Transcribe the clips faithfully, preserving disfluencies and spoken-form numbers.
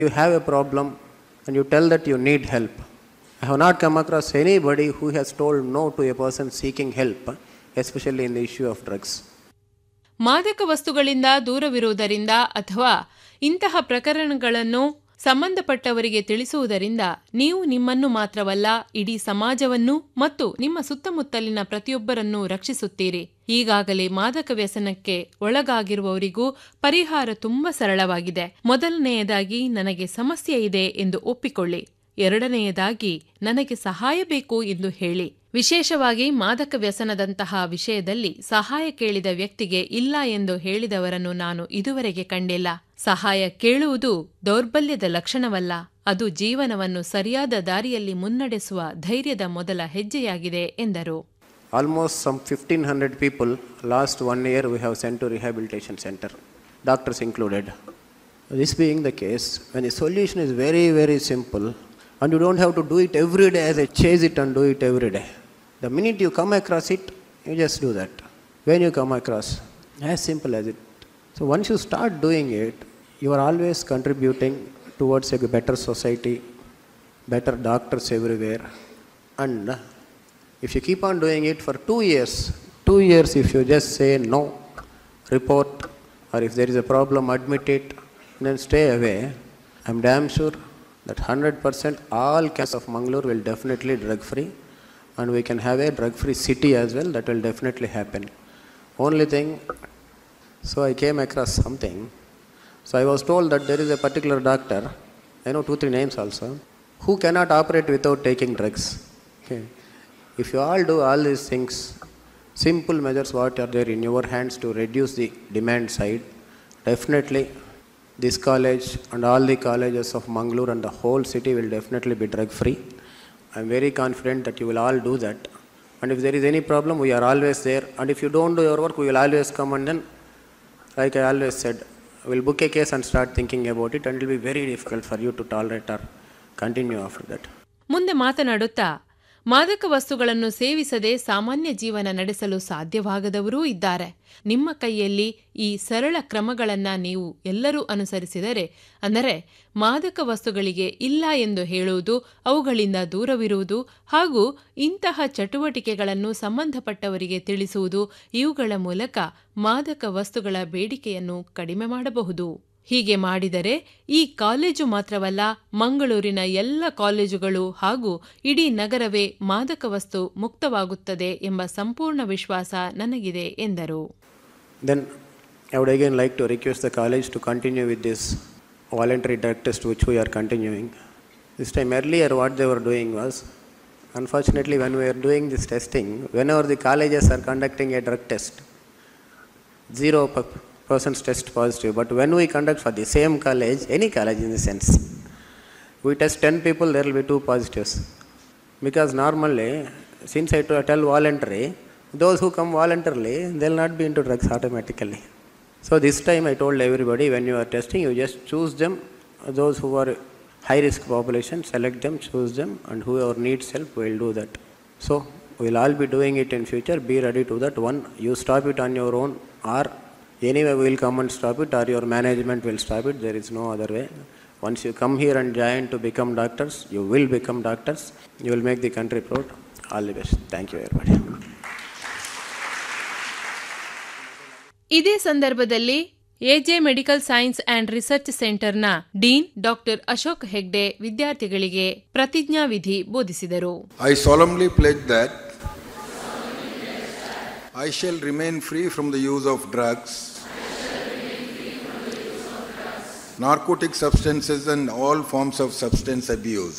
You have a problem and you tell that you need help. I have not come across anybody who has told no to a person seeking help, especially in the issue of drugs. ಮಾದಕ ವಸ್ತುಗಳಿಂದ ದೂರವಿರುವುದರಿಂದ ಅಥವಾ ಇಂತಹ ಪ್ರಕರಣಗಳನ್ನು ಸಂಬಂಧಪಟ್ಟವರಿಗೆ ತಿಳಿಸುವುದರಿಂದ ನೀವು ನಿಮ್ಮನ್ನು ಮಾತ್ರವಲ್ಲ ಇಡೀ ಸಮಾಜವನ್ನು ಮತ್ತು ನಿಮ್ಮ ಸುತ್ತಮುತ್ತಲಿನ ಪ್ರತಿಯೊಬ್ಬರನ್ನು ರಕ್ಷಿಸುತ್ತೀರಿ. ಈಗಾಗಲೇ ಮಾದಕ ವ್ಯಸನಕ್ಕೆ ಒಳಗಾಗಿರುವವರಿಗೂ ಪರಿಹಾರ ತುಂಬಾ ಸರಳವಾಗಿದೆ. ಮೊದಲನೆಯದಾಗಿ ನನಗೆ ಸಮಸ್ಯೆ ಇದೆ ಎಂದು ಒಪ್ಪಿಕೊಳ್ಳಿ. ಎರಡನೆಯದಾಗಿ ನನಗೆ ಸಹಾಯ ಬೇಕು ಎಂದು ಹೇಳಿ. ವಿಶೇಷವಾಗಿ ಮಾದಕ ವ್ಯಸನದಂತಹ ವಿಷಯದಲ್ಲಿ ಸಹಾಯ ಕೇಳಿದ ವ್ಯಕ್ತಿಗೆ ಇಲ್ಲ ಎಂದು ಹೇಳಿದವರನ್ನು ನಾನು ಇದುವರೆಗೆ ಕಂಡಿಲ್ಲ. ಸಹಾಯ ಕೇಳುವುದು ದೌರ್ಬಲ್ಯದ ಲಕ್ಷಣವಲ್ಲ, ಅದು ಜೀವನವನ್ನು ಸರಿಯಾದ ದಾರಿಯಲ್ಲಿ ಮುನ್ನಡೆಸುವ ಧೈರ್ಯದ ಮೊದಲ ಹೆಜ್ಜೆಯಾಗಿದೆ ಎಂದರು. Almost some fifteen hundred people last one year we have sent to rehabilitation center, doctors included. This being the case, when the solution is very very simple and you don't have to do it every day as I chase it and do it every day. The minute you come across it, you just do that. When you come across, as simple as it. So once you start doing it, you are always contributing towards a better society, better doctors everywhere. And if you keep on doing it for two years, two years if you just say no, report, or if there is a problem, admit it, then stay away, I'm damn sure that one hundred percent all cases of Mangalore will definitely drug-free, and we can have a drug-free city as well. That will definitely happen. Only thing, so I came across something. So I was told that there is a particular doctor, I know two, three names also, who cannot operate without taking drugs. Okay. If you all do all these things, simple measures what are there in your hands to reduce the demand side, definitely this college and all the colleges of Mangalore and the whole city will definitely be drug free. I am very confident that you will all do that. And if there is any problem, we are always there. And if you don't do your work, we will always come, and then, like I always said, we will book a case and start thinking about it, and it will be very difficult for you to tolerate or continue after that. ಮುಂದೆ ಮಾತನಾಡುತ್ತಾ ಮಾದಕ ವಸ್ತುಗಳನ್ನು ಸೇವಿಸದೆ ಸಾಮಾನ್ಯ ಜೀವನ ನಡೆಸಲು ಸಾಧ್ಯವಾಗದವರೂ ಇದ್ದಾರೆ. ನಿಮ್ಮ ಕೈಯಲ್ಲಿ ಈ ಸರಳ ಕ್ರಮಗಳನ್ನ ನೀವು ಎಲ್ಲರೂ ಅನುಸರಿಸಿದರೆ, ಅಂದರೆ ಮಾದಕ ವಸ್ತುಗಳಿಗೆ ಇಲ್ಲ ಎಂದು ಹೇಳುವುದು, ಅವುಗಳಿಂದ ದೂರವಿರುವುದು ಹಾಗೂ ಇಂತಹ ಚಟುವಟಿಕೆಗಳನ್ನು ಸಂಬಂಧಪಟ್ಟವರಿಗೆ ತಿಳಿಸುವುದು, ಇವುಗಳ ಮೂಲಕ ಮಾದಕ ವಸ್ತುಗಳ ಬೇಡಿಕೆಯನ್ನು ಕಡಿಮೆ ಮಾಡಬಹುದು. ಹೀಗೆ ಮಾಡಿದರೆ ಈ ಕಾಲೇಜು ಮಾತ್ರವಲ್ಲ, ಮಂಗಳೂರಿನ ಎಲ್ಲ ಕಾಲೇಜುಗಳು ಹಾಗೂ ಇಡೀ ನಗರವೇ ಮಾದಕ ವಸ್ತು ಮುಕ್ತವಾಗುತ್ತದೆ ಎಂಬ ಸಂಪೂರ್ಣ ವಿಶ್ವಾಸ ನನಗಿದೆ ಎಂದರು. Then I would again like to request the college to continue with this voluntary drug test which we are continuing. This time earlier what they were doing was, unfortunately when we are doing this testing, whenever the colleges are conducting a drug test, zero persons test positive. But when we conduct for the same college, any college in the sense, we test ten people, there will be two positives. Because normally, since I tell voluntary, those who come voluntarily, they will not be into drugs automatically. So this time I told everybody, when you are testing, you just choose them, those who are high risk population, select them, choose them, and whoever needs help, we will do that. So we will all be doing it in future, be ready to that. One, you stop it on your own, or anyway we will come and stop it, or your management will stop it. There is no other way. Once you come here and join to become doctors, you will become doctors. You will make the country proud. All the best. Thank you everybody. ಇದೇ ಸಂದರ್ಭದಲ್ಲಿ AJ medical science and research ಸೆಂಟರ್ನ dean doctor Ashok Hegde ವಿದ್ಯಾರ್ಥಿಗಳಿಗೆ ಪ್ರತಿಜ್ಞಾವಿಧಿ ಬೋಧಿಸಿದರು. I solemnly pledge that I shall remain free from the use of drugs, narcotic substances and all forms of substance abuse.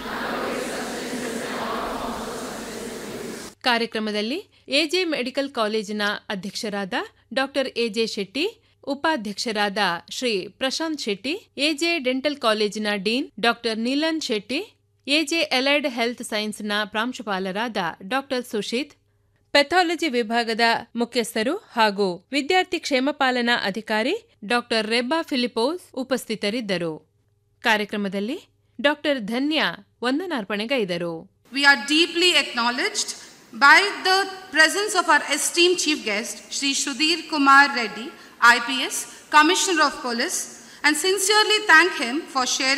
ಕಾರ್ಯಕ್ರಮದಲ್ಲಿ AJ medical ಕಾಲೇಜಿನ ಅಧ್ಯಕ್ಷರಾದ doctor AJ Shetty, ಉಪಾಧ್ಯಕ್ಷರಾದ Shri Prashant Shetty, AJ dental ಕಾಲೇಜಿನ dean doctor ನೀಲನ್ Shetty, AJ allied health ಸೈನ್ಸ್ನ ಪ್ರಾಂಶುಪಾಲರಾದ doctor ಸುಶೀತ್, pathology ವಿಭಾಗದ ಮುಖ್ಯಸ್ಥರು ಹಾಗೂ ವಿದ್ಯಾರ್ಥಿ ಕ್ಷೇಮಪಾಲನಾ ಅಧಿಕಾರಿ ಡಾಕ್ಟರ್ ರೆಬ್ಬಾ ಫಿಲಿಪೋಸ್ ಉಪಸ್ಥಿತರಿದ್ದರು. ಕಾರ್ಯಕ್ರಮದಲ್ಲಿ doctor Dhanya ವಂದನಾರ್ಪಣೆಗೈದರು. We are deeply acknowledged by the presence of our esteemed chief guest, Shri Sudhir Kumar Reddy, I P S, Commissioner of Police, and sincerely thank him for sharing